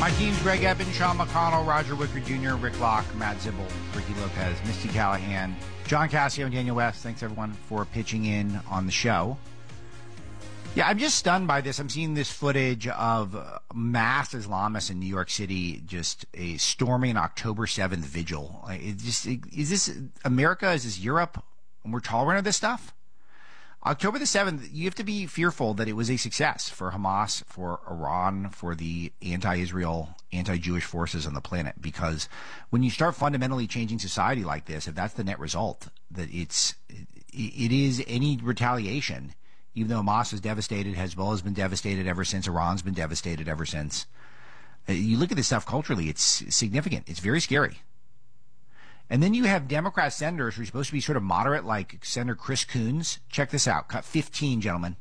My team's Greg Eben, Sean McConnell, Roger Wicker Jr., Rick Locke, Matt Zibble, Ricky Lopez, Misty Callahan, John Cassio, and Daniel West. Thanks, everyone, for pitching in on the show. Yeah, I'm just stunned by this. I'm seeing this footage of mass Islamists in New York City just storming an October 7th vigil. Is this America? Is this Europe? And we're tolerant of this stuff? October the 7th, you have to be fearful that it was a success for Hamas, for Iran, for the anti-Israel, anti-Jewish forces on the planet. Because when you start fundamentally changing society like this, if that's the net result, that it is any retaliation, even though Hamas is devastated, Hezbollah has been devastated ever since, Iran's been devastated ever since. You look at this stuff culturally, it's significant. It's very scary. And then you have Democrat senators who are supposed to be sort of moderate, like Senator Chris Coons. Check this out. Cut 15, gentlemen.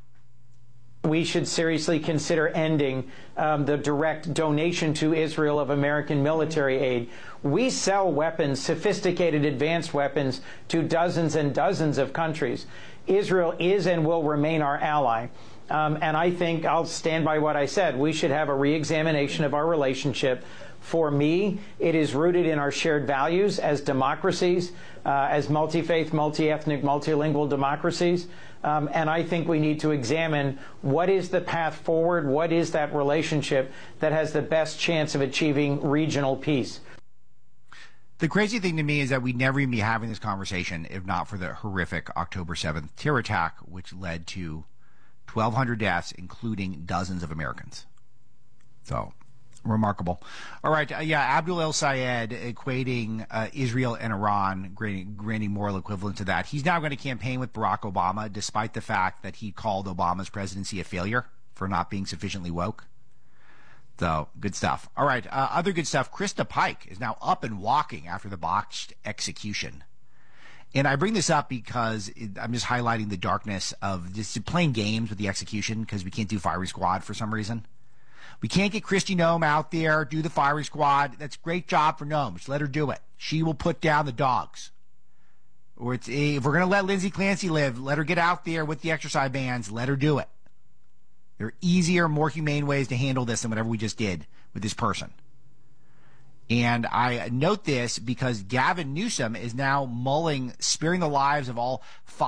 We should seriously consider ending the direct donation to Israel of American military aid. We sell weapons, sophisticated advanced weapons, to dozens and dozens of countries. Israel is and will remain our ally. And I think I'll stand by what I said. We should have a re-examination of our relationship. For me, it is rooted in our shared values as democracies, as multi-faith, multi-ethnic, multilingual democracies. And I think we need to examine what is the path forward, what is that relationship that has the best chance of achieving regional peace. The crazy thing to me is that we'd never even be having this conversation if not for the horrific October 7th terror attack, which led to 1,200 deaths, including dozens of Americans. So, remarkable. All right, Abdul El-Sayed equating Israel and Iran, granting moral equivalent to that. He's now going to campaign with Barack Obama, despite the fact that he called Obama's presidency a failure for not being sufficiently woke. So, good stuff. All right, other good stuff. Krista Pike is now up and walking after the botched execution. And I bring this up because I'm just highlighting the darkness of just playing games with the execution because we can't do firing squad for some reason. We can't get Kristi Noem out there, do the firing squad. That's a great job for Noem. Just let her do it. She will put down the dogs. Or if we're going to let Lindsay Clancy live, let her get out there with the exercise bands. Let her do it. There are easier, more humane ways to handle this than whatever we just did with this person. And I note this because Gavin Newsom is now mulling sparing the lives of all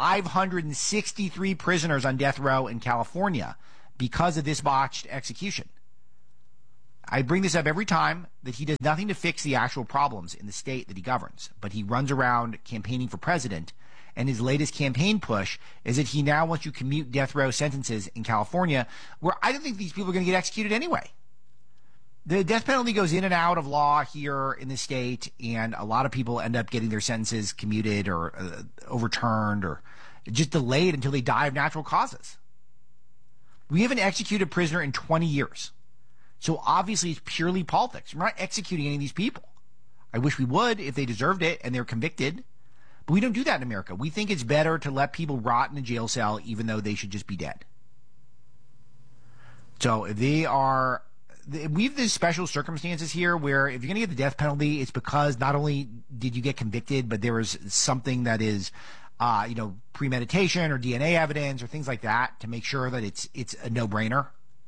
563 prisoners on death row in California because of this botched execution. I bring this up every time that he does nothing to fix the actual problems in the state that he governs, but he runs around campaigning for president, and his latest campaign push is that he now wants to commute death row sentences in California, where I don't think these people are going to get executed anyway. The death penalty goes in and out of law here in the state, and a lot of people end up getting their sentences commuted or overturned or just delayed until they die of natural causes. We haven't executed a prisoner in 20 years. So obviously it's purely politics. We're not executing any of these people. I wish we would if they deserved it and they're convicted. But we don't do that in America. We think it's better to let people rot in a jail cell even though they should just be dead. So we have these special circumstances here where if you're going to get the death penalty, it's because not only did you get convicted, but there was something that is premeditation or DNA evidence or things like that to make sure that it's a no-brainer.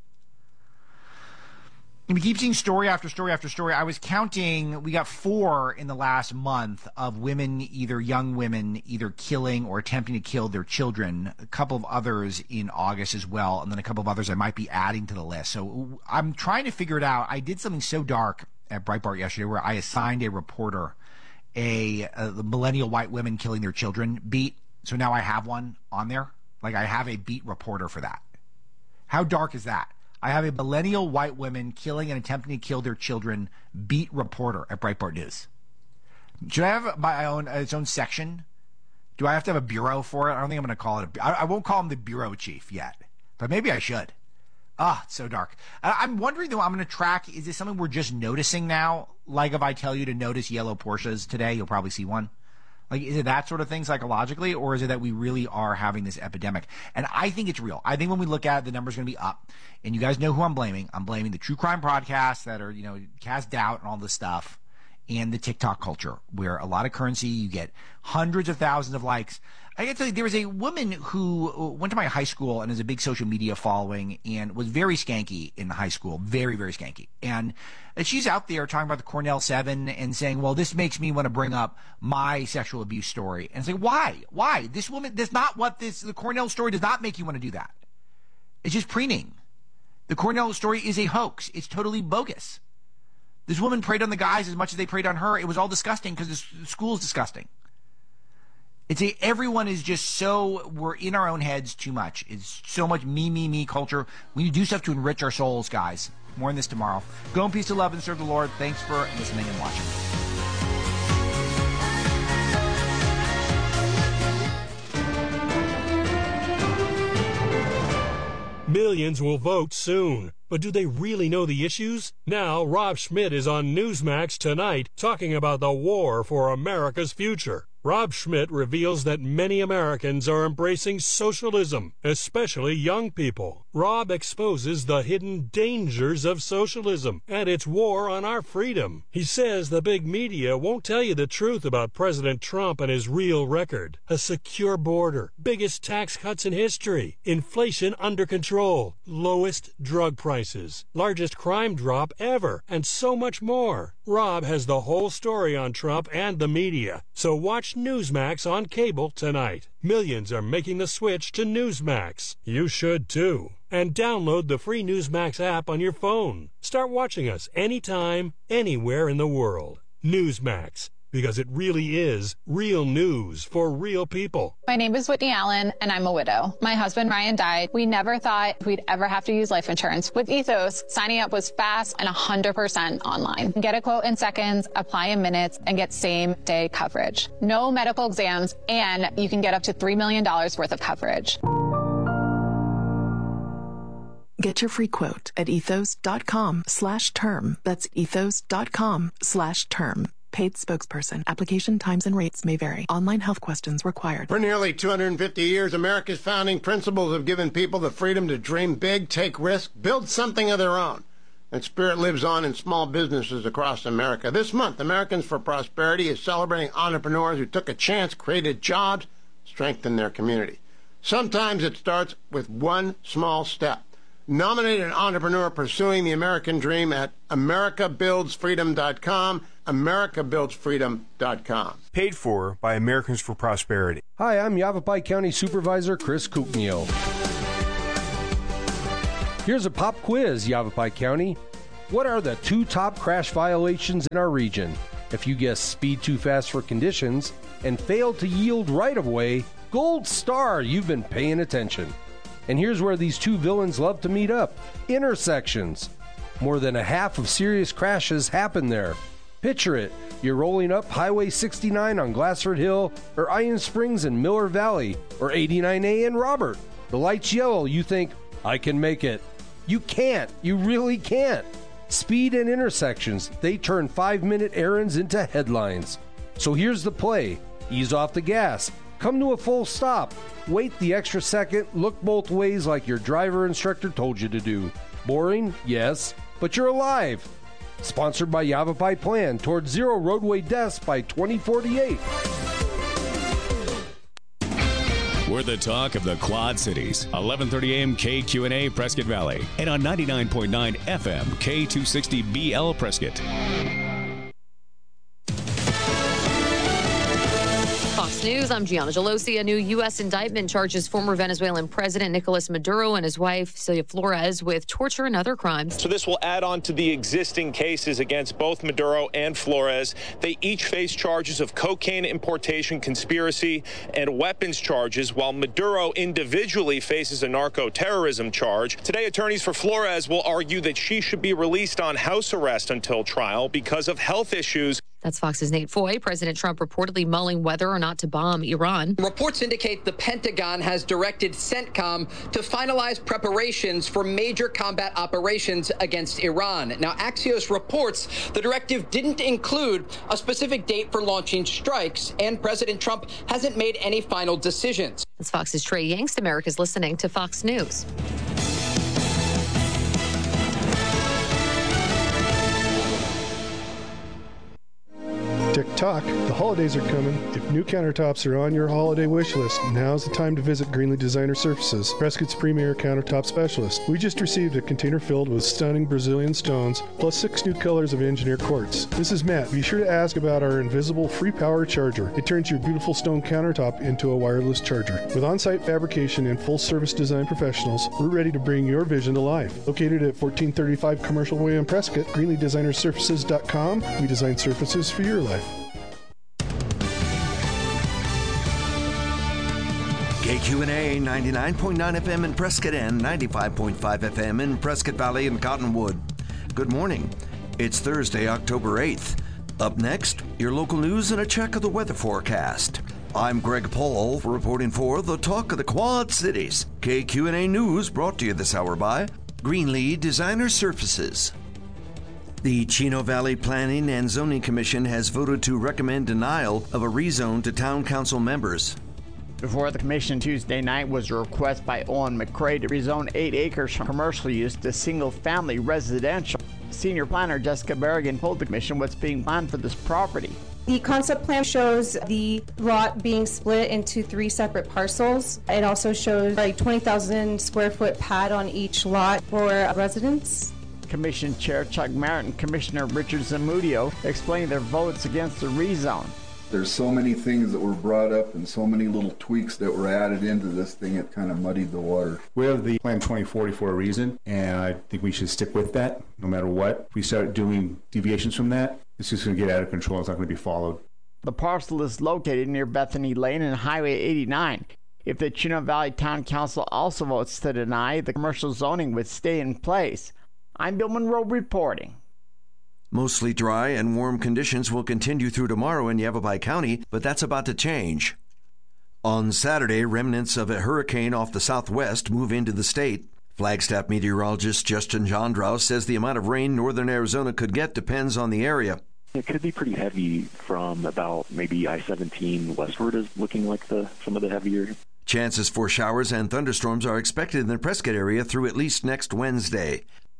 And we keep seeing story after story after story. I was counting, we got 4 in the last month of women, young women, either killing or attempting to kill their children. A couple of others in August as well, and then a couple of others I might be adding to the list. So I'm trying to figure it out. I did something so dark at Breitbart yesterday where I assigned a reporter a millennial white women killing their children beat. So now I have one on there. Like I have a beat reporter for that. How dark is that? I have a millennial white women killing and attempting to kill their children beat reporter at Breitbart News. Should I have its own section? Do I have to have a bureau for it? I don't think I'm going to call it I won't call him the bureau chief yet, but maybe I should. It's so dark. I'm wondering though, I'm going to track, is this something we're just noticing now? Like if I tell you to notice yellow Porsches today, you'll probably see one. Like, is it that sort of thing psychologically, or is it that we really are having this epidemic? And I think it's real. I think when we look at it, the number's going to be up. And you guys know who I'm blaming. I'm blaming the true crime podcasts that are, cast doubt and all this stuff. and the TikTok culture, where a lot of currency, you get hundreds of thousands of likes. I got to tell you, there was a woman who went to my high school and has a big social media following and was very skanky in high school, very, very skanky. And she's out there talking about the Cornell 7 and saying, well, this makes me want to bring up my sexual abuse story. And it's like, why? Why? This woman does not want this. The Cornell story does not make you want to do that. It's just preening. The Cornell story is a hoax. It's totally bogus. This woman preyed on the guys as much as they preyed on her. It was all disgusting because the school's disgusting. Everyone is just so, we're in our own heads too much. It's so much me culture. We need to do stuff to enrich our souls, guys. More on this tomorrow. Go in peace to love and serve the Lord. Thanks for listening and watching. Millions will vote soon. But do they really know the issues? Now, Rob Schmitt is on Newsmax tonight talking about the war for America's future. Rob Schmitt reveals that many Americans are embracing socialism, especially young people. Rob exposes the hidden dangers of socialism and its war on our freedom. He says the big media won't tell you the truth about President Trump and his real record. A secure border, biggest tax cuts in history, inflation under control, lowest drug prices, largest crime drop ever, and so much more. Rob has the whole story on Trump and the media, so watch Newsmax on cable tonight. Millions are making the switch to Newsmax. You should too. And download the free Newsmax app on your phone. Start watching us anytime, anywhere in the world. Newsmax, because it really is real news for real people. My name is Whitney Allen, and I'm a widow. My husband, Ryan, died. We never thought we'd ever have to use life insurance. With Ethos, signing up was fast and 100% online. Get a quote in seconds, apply in minutes, and get same-day coverage. No medical exams, and you can get up to $3 million worth of coverage. Get your free quote at ethos.com/term. That's ethos.com/term. Paid spokesperson. Application times and rates may vary. Online health questions required. For nearly 250 years, America's founding principles have given people the freedom to dream big, take risks, build something of their own. That spirit lives on in small businesses across America. This month, Americans for Prosperity is celebrating entrepreneurs who took a chance, created jobs, strengthened their community. Sometimes it starts with one small step. Nominate an entrepreneur pursuing the American dream at americabuildsfreedom.com, americabuildsfreedom.com. Paid for by Americans for Prosperity. Hi, I'm Yavapai County Supervisor Chris Kuknio. Here's a pop quiz, Yavapai County. What are the 2 top crash violations in our region? If you guess speed too fast for conditions and fail to yield right-of-way, gold star, you've been paying attention. And here's where these 2 villains love to meet up. Intersections. More than a half of serious crashes happen there. Picture it. You're rolling up Highway 69 on Glassford Hill, or Iron Springs in Miller Valley, or 89A in Robert. The light's yellow. You think, I can make it. You can't. You really can't. Speed and intersections, they turn 5-minute errands into headlines. So here's the play. Ease off the gas. Come to a full stop. Wait the extra second. Look both ways like your driver instructor told you to do. Boring? Yes. But you're alive. Sponsored by Yavapai Plan towards zero roadway deaths by 2048. We're the talk of the Quad Cities. 1130 AM KQNA Prescott Valley. And on 99.9 FM K260BL Prescott. Fox News, I'm Gianna Gelosi. A new U.S. indictment charges former Venezuelan President Nicolas Maduro and his wife, Celia Flores, with torture and other crimes. So this will add on to the existing cases against both Maduro and Flores. They each face charges of cocaine importation, conspiracy, and weapons charges, while Maduro individually faces a narco-terrorism charge. Today, attorneys for Flores will argue that she should be released on house arrest until trial because of health issues. That's Fox's Nate Foy. President Trump reportedly mulling whether or not to bomb Iran. Reports indicate the Pentagon has directed CENTCOM to finalize preparations for major combat operations against Iran. Now, Axios reports the directive didn't include a specific date for launching strikes, and President Trump hasn't made any final decisions. That's Fox's Trey Yingst. America's listening to Fox News. talk. The holidays are coming. If new countertops are on your holiday wish list, now's the time to visit Greenlee Designer Surfaces, Prescott's premier countertop specialist. We just received a container filled with stunning Brazilian stones, plus 6 new colors of engineered quartz. This is Matt. Be sure to ask about our invisible free power charger. It turns your beautiful stone countertop into a wireless charger. With on-site fabrication and full-service design professionals, we're ready to bring your vision to life. Located at 1435 Commercial Way in Prescott, GreenleeDesignerSurfaces.com. We design surfaces for your life. KQNA 99.9 FM in Prescott and 95.5 FM in Prescott Valley and Cottonwood. Good morning. It's Thursday, October 8th. Up next, your local news and a check of the weather forecast. I'm Greg Paul, reporting for the Talk of the Quad Cities. KQNA News brought to you this hour by Greenlee Designer Surfaces. The Chino Valley Planning and Zoning Commission has voted to recommend denial of a rezone to town council members. Before the commission Tuesday night was a request by Owen McCray to rezone 8 acres from commercial use to single-family residential. Senior planner Jessica Berrigan told the commission what's being planned for this property. The concept plan shows the lot being split into 3 separate parcels. It also shows a 20,000 square foot pad on each lot for residents. Commission Chair Chuck Merritt and Commissioner Richard Zamudio explained their votes against the rezone. There's so many things that were brought up and so many little tweaks that were added into this thing, it kind of muddied the water. We have the Plan 2040 for a reason, and I think we should stick with that no matter what. If we start doing deviations from that, it's just going to get out of control. It's not going to be followed. The parcel is located near Bethany Lane and Highway 89. If the Chino Valley Town Council also votes to deny, the commercial zoning would stay in place. I'm Bill Monroe reporting. Mostly dry and warm conditions will continue through tomorrow in Yavapai County, but that's about to change. On Saturday, remnants of a hurricane off the southwest move into the state. Flagstaff meteorologist Justin Jondrau says the amount of rain northern Arizona could get depends on the area. It could be pretty heavy from about maybe I-17 westward is looking like some of the heavier. Chances for showers and thunderstorms are expected in the Prescott area through at least next Wednesday.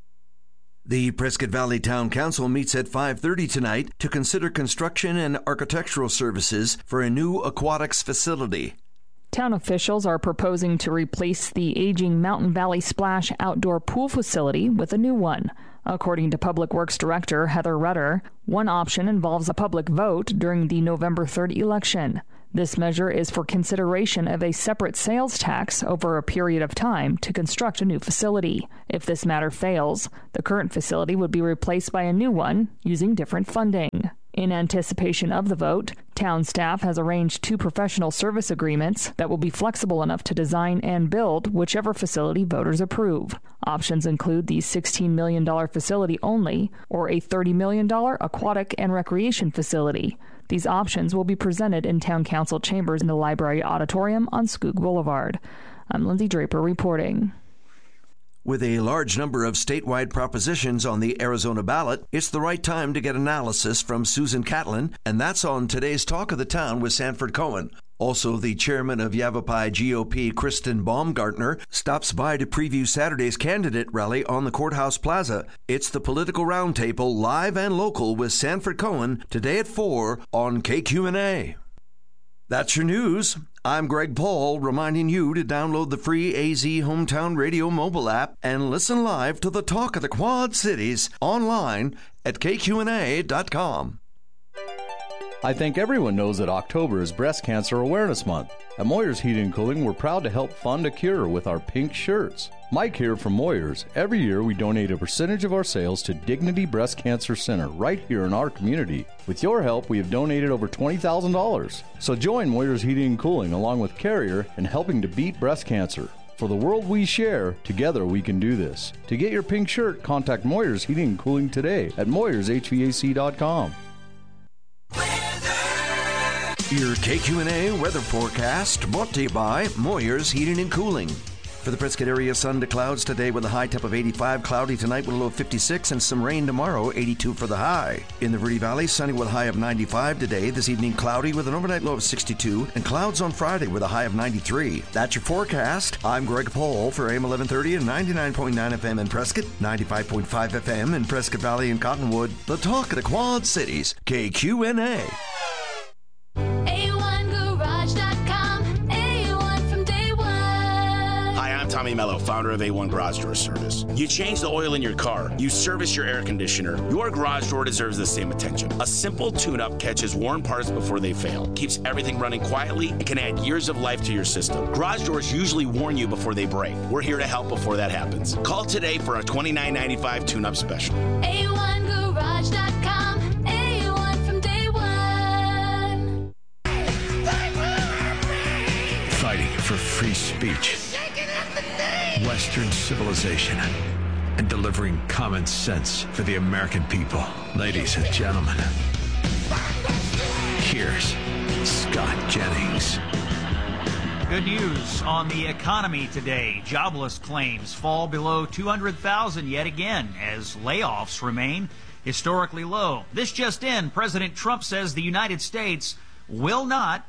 The Prescott Valley Town Council meets at 5:30 tonight to consider construction and architectural services for a new aquatics facility. Town officials are proposing to replace the aging Mountain Valley Splash outdoor pool facility with a new one. According to Public Works Director Heather Rudder, one option involves a public vote during the November 3rd election. This measure is for consideration of a separate sales tax over a period of time to construct a new facility. If this matter fails, the current facility would be replaced by a new one using different funding. In anticipation of the vote, town staff has arranged 2 professional service agreements that will be flexible enough to design and build whichever facility voters approve. Options include the $16 million facility only or a $30 million aquatic and recreation facility. These options will be presented in Town Council chambers in the Library Auditorium on Skoog Boulevard. I'm Lindsay Draper reporting. With a large number of statewide propositions on the Arizona ballot, it's the right time to get analysis from Susan Catlin, and that's on today's Talk of the Town with Sanford Cohen. Also, the chairman of Yavapai GOP, Kristen Baumgartner, stops by to preview Saturday's candidate rally on the Courthouse Plaza. It's the Political Roundtable, live and local, with Sanford Cohen, today at 4 on KQNA. That's your news. I'm Greg Paul, reminding you to download the free AZ Hometown Radio mobile app and listen live to the Talk of the Quad Cities online at kqna.com. I think everyone knows that October is Breast Cancer Awareness Month. At Moyers Heating and Cooling, we're proud to help fund a cure with our pink shirts. Mike here from Moyers. Every year we donate a percentage of our sales to Dignity Breast Cancer Center right here in our community. With your help, we have donated over $20,000. So join Moyers Heating and Cooling along with Carrier in helping to beat breast cancer. For the world we share, together we can do this. To get your pink shirt, contact Moyers Heating and Cooling today at MoyersHVAC.com. Your KQNA weather forecast brought to you by Moyers Heating and Cooling. For the Prescott area, sun to clouds today with a high temp of 85, cloudy tonight with a low of 56, and some rain tomorrow, 82 for the high. In the Verde Valley, sunny with a high of 95 today. This evening, cloudy with an overnight low of 62, and clouds on Friday with a high of 93. That's your forecast. I'm Greg Paul for AM 1130 and 99.9 FM in Prescott, 95.5 FM in Prescott Valley and Cottonwood. The Talk of the Quad Cities, KQNA. Tommy Mello, founder of A1 Garage Door Service. You change the oil in your car, you service your air conditioner, your garage door deserves the same attention. A simple tune-up catches worn parts before they fail, keeps everything running quietly, and can add years of life to your system. Garage doors usually warn you before they break. We're here to help before that happens. Call today for a $29.95 tune-up special. A1Garage.com. A1 from day one. Fighting for free speech, Western civilization, and delivering common sense for the American people. Ladies and gentlemen, here's Scott Jennings. Good news on the economy today. Jobless claims fall below 200,000 yet again as layoffs remain historically low. This just in, President Trump says the United States will not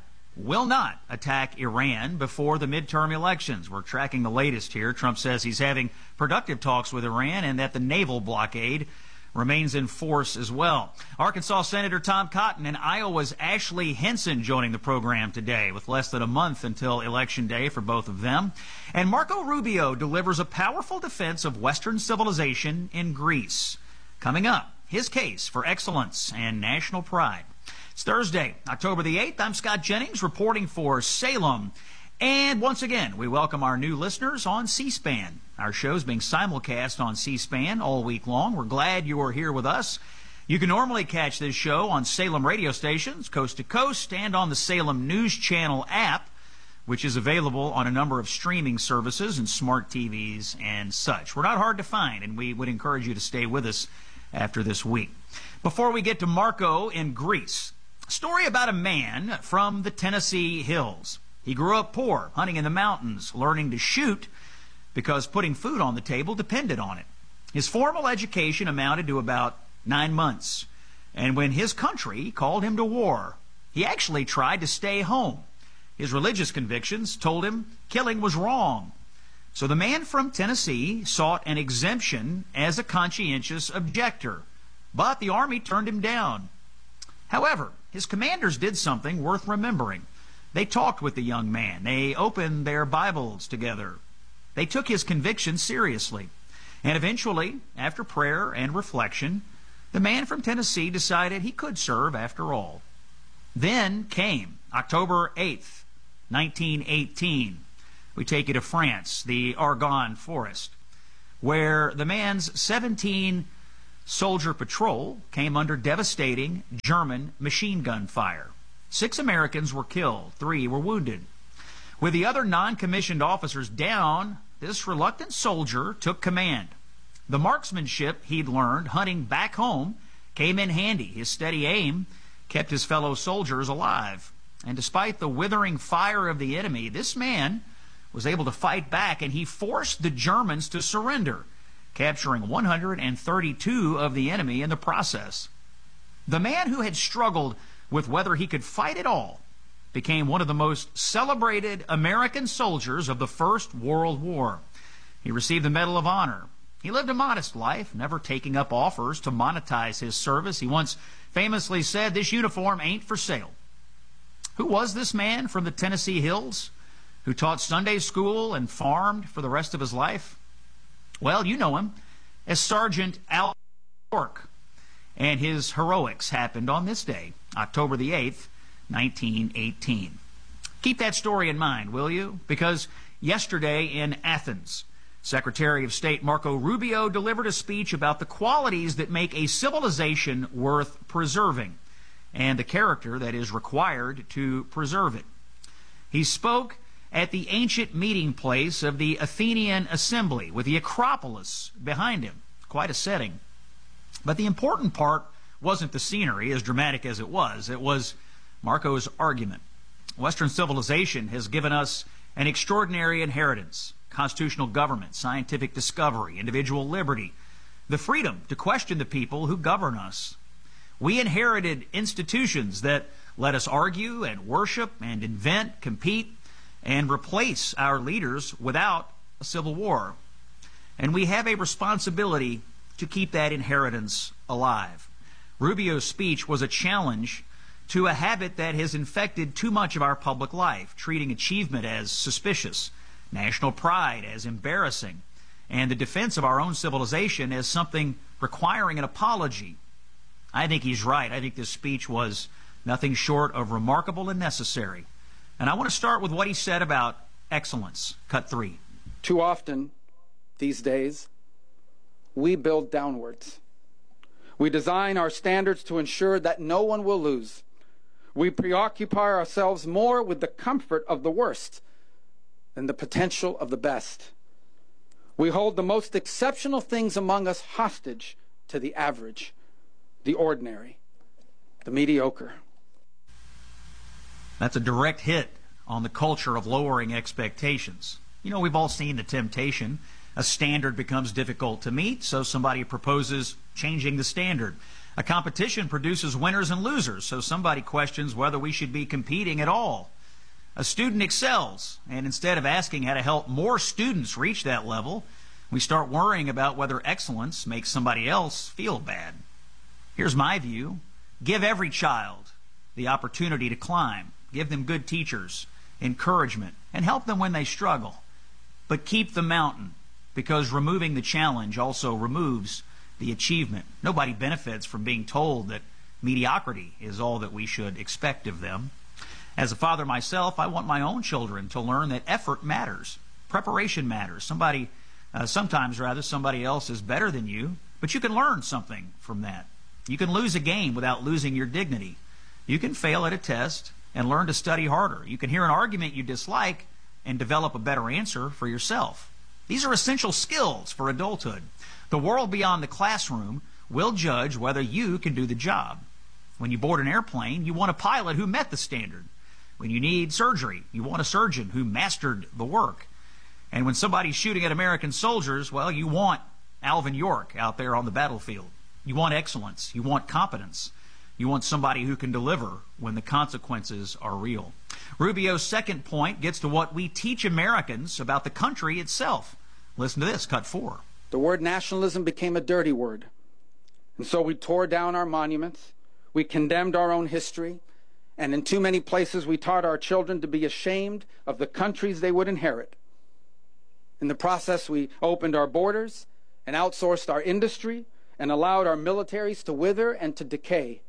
attack Iran before the midterm elections. We're tracking the latest here. Trump says he's having productive talks with Iran and that the naval blockade remains in force as well. Arkansas Senator Tom Cotton and Iowa's Ashley Henson joining the program today with less than a month until Election Day for both of them. And Marco Rubio delivers a powerful defense of Western civilization in Greece. Coming up, his case for excellence and national pride. It's Thursday, October the 8th. I'm Scott Jennings reporting for Salem. And once again, we welcome our new listeners on C-SPAN. Our show's being simulcast on C-SPAN all week long. We're glad you are here with us. You can normally catch this show on Salem radio stations, coast to coast, and on the Salem News Channel app, which is available on a number of streaming services and smart TVs and such. We're not hard to find, and we would encourage you to stay with us after this week. Before we get to Marco in Greece, a story about a man from the Tennessee hills. He grew up poor, hunting in the mountains, learning to shoot because putting food on the table depended on it. His formal education amounted to about 9 months. And when his country called him to war, he actually tried to stay home. His religious convictions told him killing was wrong. So the man from Tennessee sought an exemption as a conscientious objector, but the Army turned him down. However, his commanders did something worth remembering. They talked with the young man. They opened their Bibles together. They took his convictions seriously. And eventually, after prayer and reflection, the man from Tennessee decided he could serve after all. Then came October 8th, 1918. We take you to France, the Argonne Forest, where the man's 17-soldier patrol came under devastating German machine gun fire. 6 Americans were killed, 3 were wounded. With the other non-commissioned officers down, this reluctant soldier took command. The marksmanship he'd learned hunting back home came in handy. His steady aim kept his fellow soldiers alive. And despite the withering fire of the enemy, this man was able to fight back, and he forced the Germans to surrender, capturing 132 of the enemy in the process. The man who had struggled with whether he could fight at all became one of the most celebrated American soldiers of the First World War. He received the Medal of Honor. He lived a modest life, never taking up offers to monetize his service. He once famously said, "This uniform ain't for sale." Who was this man from the Tennessee hills who taught Sunday school and farmed for the rest of his life? Well, you know him as Sergeant Al York. And his heroics happened on this day, October the 8th, 1918. Keep that story in mind, will you? Because yesterday in Athens, Secretary of State Marco Rubio delivered a speech about the qualities that make a civilization worth preserving and the character that is required to preserve it. He spoke at the ancient meeting place of the Athenian Assembly with the Acropolis behind him. Quite a setting. But the important part wasn't the scenery, as dramatic as it was. It was Marco's argument. Western civilization has given us an extraordinary inheritance: constitutional government, scientific discovery, individual liberty, the freedom to question the people who govern us. We inherited institutions that let us argue and worship and invent, compete, and replace our leaders without a civil war. And we have a responsibility to keep that inheritance alive. Rubio's speech was a challenge to a habit that has infected too much of our public life, treating achievement as suspicious national pride as embarrassing, and the defense of our own civilization as something requiring an apology. I think he's right. I think this speech was nothing short of remarkable and necessary. And I want to start with what he said about excellence. Cut 3. Too often these days, we build downwards. We design our standards to ensure that no one will lose. We preoccupy ourselves more with the comfort of the worst than the potential of the best. We hold the most exceptional things among us hostage to the average, the ordinary, the mediocre. That's a direct hit on the culture of lowering expectations. You know, we've all seen the temptation. A standard becomes difficult to meet, so somebody proposes changing the standard. A competition produces winners and losers, so somebody questions whether we should be competing at all. A student excels, and instead of asking how to help more students reach that level, we start worrying about whether excellence makes somebody else feel bad. Here's my view. Give every child the opportunity to climb. Give them good teachers, encouragement, and help them when they struggle. But keep the mountain, because removing the challenge also removes the achievement. Nobody benefits from being told that mediocrity is all that we should expect of them. As a father myself, I want my own children to learn that effort matters. Preparation matters. Sometimes somebody else is better than you, but you can learn something from that. You can lose a game without losing your dignity. You can fail at a test and learn to study harder. You can hear an argument you dislike and develop a better answer for yourself. These are essential skills for adulthood. The world beyond the classroom will judge whether you can do the job. When you board an airplane, you want a pilot who met the standard. When you need surgery, you want a surgeon who mastered the work. And when somebody's shooting at American soldiers, well, you want Alvin York out there on the battlefield. You want excellence. You want competence. You want somebody who can deliver when the consequences are real. Rubio's second point gets to what we teach Americans about the country itself. Listen to this, cut 4. The word nationalism became a dirty word. And so we tore down our monuments. We condemned our own history. And in too many places we taught our children to be ashamed of the countries they would inherit. In the process, we opened our borders and outsourced our industry and allowed our militaries to wither and to decay.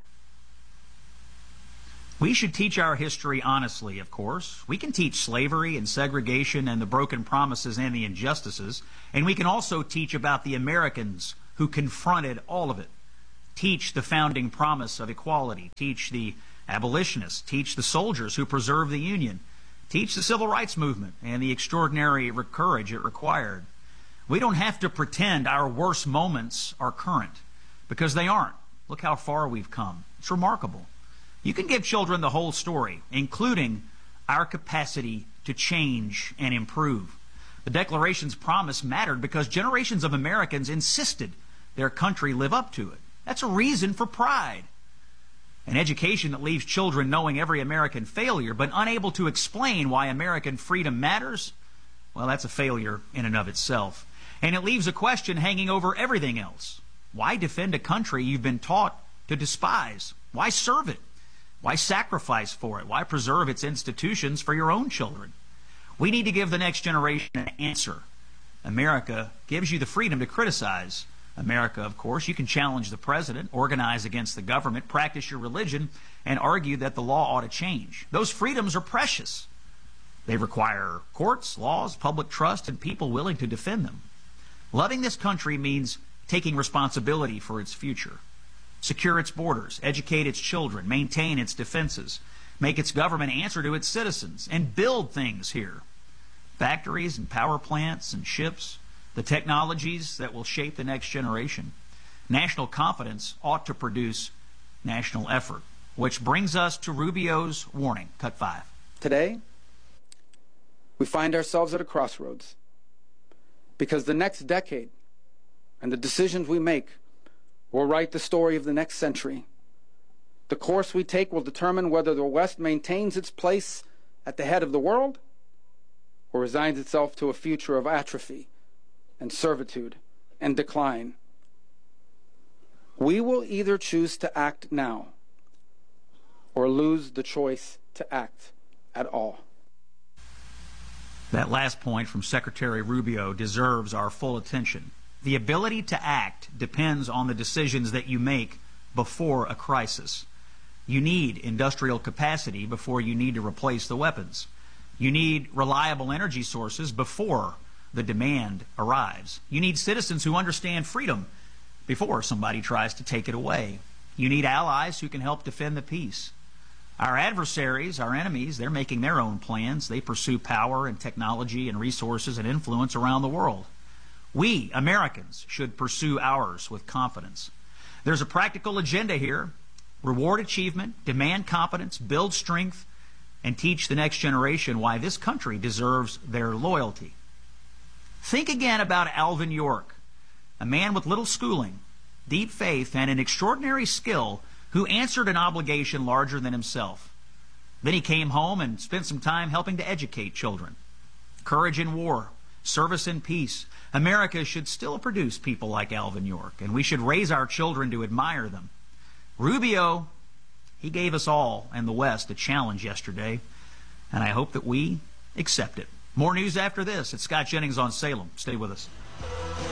We should teach our history honestly, of course. We can teach slavery and segregation and the broken promises and the injustices, and we can also teach about the Americans who confronted all of it. Teach the founding promise of equality. Teach the abolitionists. Teach the soldiers who preserved the Union. Teach the civil rights movement and the extraordinary courage it required. We don't have to pretend our worst moments are current, because they aren't. Look how far we've come. It's remarkable. You can give children the whole story, including our capacity to change and improve. The Declaration's promise mattered because generations of Americans insisted their country live up to it. That's a reason for pride. An education that leaves children knowing every American failure but unable to explain why American freedom matters, well, that's a failure in and of itself. And it leaves a question hanging over everything else. Why defend a country you've been taught to despise? Why serve it? Why sacrifice for it? Why preserve its institutions for your own children? We need to give the next generation an answer. America gives you the freedom to criticize. America, of course, you can challenge the president, organize against the government, practice your religion, and argue that the law ought to change. Those freedoms are precious. They require courts, laws, public trust, and people willing to defend them. Loving this country means taking responsibility for its future. Secure its borders, educate its children, maintain its defenses, make its government answer to its citizens, and build things here. Factories and power plants and ships, the technologies that will shape the next generation. National confidence ought to produce national effort, which brings us to Rubio's warning. Cut 5. Today, we find ourselves at a crossroads, because the next decade and the decisions we make will write the story of the next century. The course we take will determine whether the West maintains its place at the head of the world or resigns itself to a future of atrophy and servitude and decline. We will either choose to act now or lose the choice to act at all. That last point from Secretary Rubio deserves our full attention. The ability to act depends on the decisions that you make before a crisis. You need industrial capacity before you need to replace the weapons. You need reliable energy sources before the demand arrives. You need citizens who understand freedom before somebody tries to take it away. You need allies who can help defend the peace. Our adversaries, our enemies, they're making their own plans. They pursue power and technology and resources and influence around the world. We, Americans, should pursue ours with confidence. There's a practical agenda here. Reward achievement, demand competence, build strength, and teach the next generation why this country deserves their loyalty. Think again about Alvin York, a man with little schooling, deep faith, and an extraordinary skill who answered an obligation larger than himself. Then he came home and spent some time helping to educate children. Courage in war, service in peace. America should still produce people like Alvin York, and we should raise our children to admire them. Rubio, he gave us all and the West a challenge yesterday, and I hope that we accept it. More news after this. It's Scott Jennings on Salem. Stay with us.